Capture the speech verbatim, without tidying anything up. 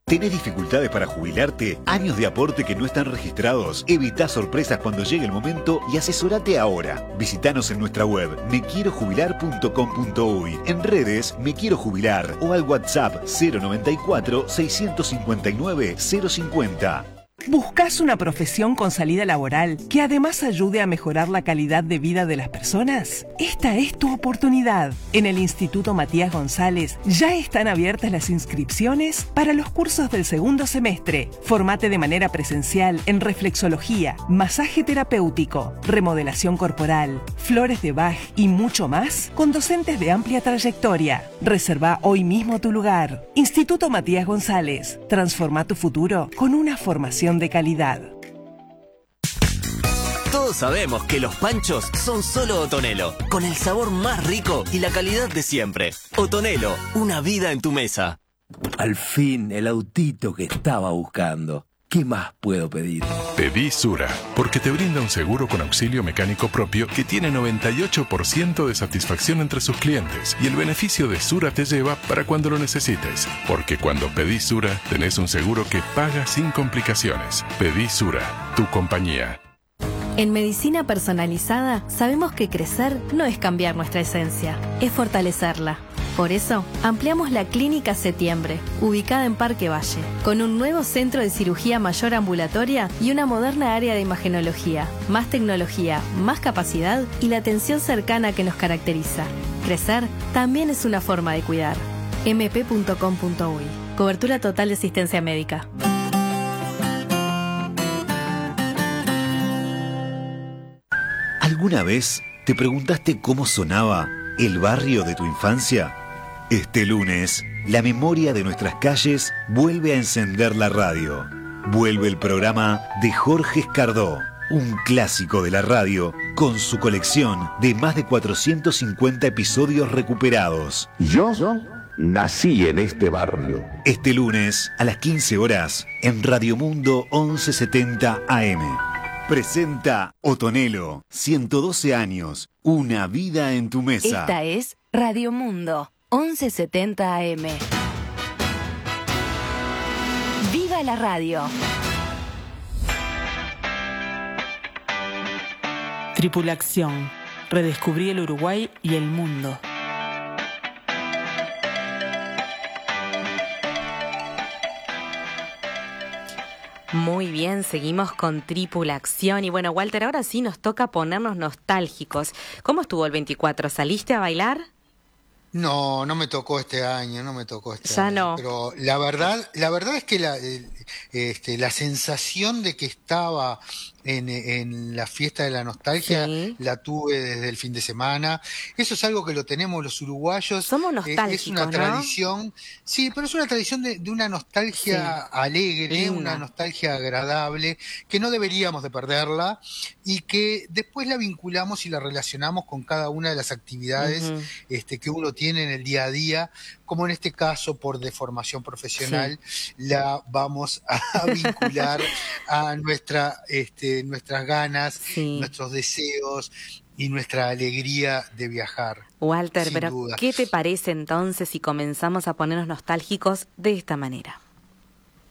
¿Tenés dificultades para jubilarte? ¿Años de aporte que no están registrados? Evita sorpresas cuando llegue el momento y asesorate ahora. Visítanos en nuestra web me quiero jubilar punto com punto uy, en redes Me Quiero Jubilar o al WhatsApp cero noventa y cuatro, seiscientos cincuenta y nueve, cero cincuenta. ¿Buscas una profesión con salida laboral que además ayude a mejorar la calidad de vida de las personas? Esta es tu oportunidad. En el Instituto Matías González ya están abiertas las inscripciones para los cursos del segundo semestre. Formate de manera presencial en reflexología, masaje terapéutico, remodelación corporal, flores de Bach y mucho más con docentes de amplia trayectoria. Reserva hoy mismo tu lugar. Instituto Matías González. Transforma tu futuro con una formación de calidad. Todos sabemos que los panchos son solo Otonelo, con el sabor más rico y la calidad de siempre. Otonelo, una vida en tu mesa. Al fin, el autito que estaba buscando. ¿Qué más puedo pedir? Pedí Sura, porque te brinda un seguro con auxilio mecánico propio que tiene noventa y ocho por ciento de satisfacción entre sus clientes. Y el beneficio de Sura te lleva para cuando lo necesites. Porque cuando pedís Sura, tenés un seguro que paga sin complicaciones. Pedí Sura, tu compañía. En Medicina Personalizada sabemos que crecer no es cambiar nuestra esencia, es fortalecerla. Por eso, ampliamos la Clínica Septiembre, ubicada en Parque Valle, con un nuevo centro de cirugía mayor ambulatoria y una moderna área de imagenología, más tecnología, más capacidad y la atención cercana que nos caracteriza. Crecer también es una forma de cuidar. eme pe punto com punto uy. Cobertura total de asistencia médica. ¿Alguna vez te preguntaste cómo sonaba el barrio de tu infancia? Este lunes, la memoria de nuestras calles vuelve a encender la radio. Vuelve el programa de Jorge Escardó, un clásico de la radio, con su colección de más de cuatrocientos cincuenta episodios recuperados. Yo nací en este barrio. Este lunes, a las quince horas, en Radio Mundo once setenta A M. Presenta Otonelo, ciento doce años, una vida en tu mesa. Esta es Radio Mundo, once setenta A M. ¡Viva la radio! Tripulación. Redescubrí el Uruguay y el mundo. Muy bien, seguimos con Tripulación. Y bueno, Walter, ahora sí nos toca ponernos nostálgicos. ¿Cómo estuvo el veinticuatro? ¿Saliste a bailar? No, no me tocó este año, no me tocó este ya año. No. Pero la verdad, la verdad es que la, este, la sensación de que estaba en, en la fiesta de la nostalgia sí. la tuve desde el fin de semana. Eso es algo que lo tenemos los uruguayos. Somos nostálgicos, eh, es una ¿no? tradición, sí, pero es una tradición de, de una nostalgia sí. alegre, Linda. Una nostalgia agradable, que no deberíamos de perderla y que después la vinculamos y la relacionamos con cada una de las actividades uh-huh. este, que uno tiene en el día a día, como en este caso por deformación profesional, sí. la vamos a vincular a nuestra, este, nuestras ganas, sí. nuestros deseos y nuestra alegría de viajar. Walter, sin pero duda. ¿qué te parece entonces si comenzamos a ponernos nostálgicos de esta manera?